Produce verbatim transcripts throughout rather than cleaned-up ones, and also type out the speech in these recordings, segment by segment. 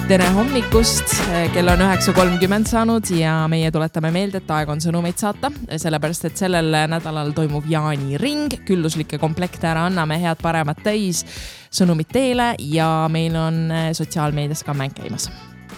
Tere hommikust, kell on üheksa kolmkümmend saanud ja meie tuletame meelde, et aeg on sõnumeid saata, sellepärast et sellel nädalal toimub Jaani ring, külluslikke komplekte ära anname, head paremat täis sõnumid teele ja meil on sotsiaalmeedias ka mäng käimas.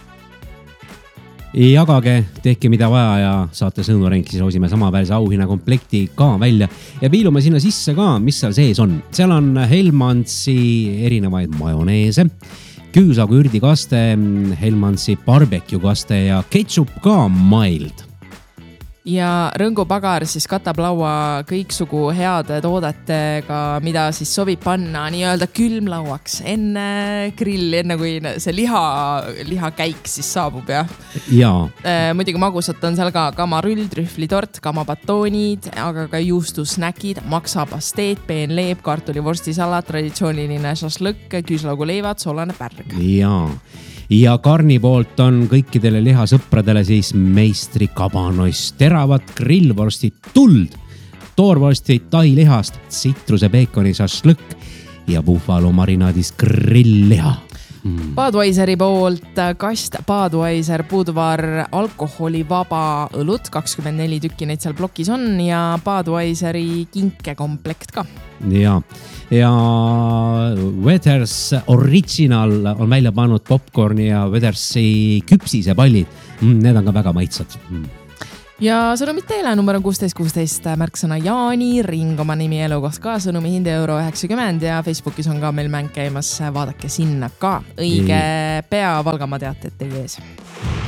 Jagage, tehke mida vaja ja saate sõnurenki, siis loosime samaväärse auhinna komplekti ka välja ja piilume sinna sisse ka, mis seal sees on. Seal on Hellmannsi erinevaid majoneese, küüsagu ürdikaste, Hellmannsi barbecue kaste ja ketchup ka mild. Ja Rõngu pagar siis katab laua kõiksugu heade toodetega, mida siis sobib panna nii-öelda külmlauaks enne grill, enne kui see liha, liha käik siis saabub. Ja. Ja. Muidugi magusat on seal ka kamarull, trühvlitort, kamabatoonid, aga ka juustusnäkid, maksapasteet, peenleeb, kartulivorstisalat, traditsiooniline šašlõkk, küüslaugu leivad, solane pärg. Ja. Ja karni poolt on kõikidele lihasõpradele siis meistri kabanoist, teravat grillvorstid, tuld, toorvorstid, tailihast, tsitruse peekoni šašlõkk ja buffalo marinaadis grillliha. Mm. Budweiseri poolt kast Budweiser Budvar alkoholivaba õlut, kakskümmend neli tükki neid seal blokis on ja Budweiseri kinkekomplekt ka. Ja, ja Weathers Original on välja pannud popcorni ja Weathersi küpsise pallid. Need on ka väga maitsad. Ja sõnumid teele, number on kuusteist kuusteist, märksõna Jaani, ring oma nimi elukoht ka, sõnumi hinde euro üheksakümmend ja Facebookis on ka meil mäng käimas, vaadake sinna ka. Õige pea Valgamaa teated teie ees.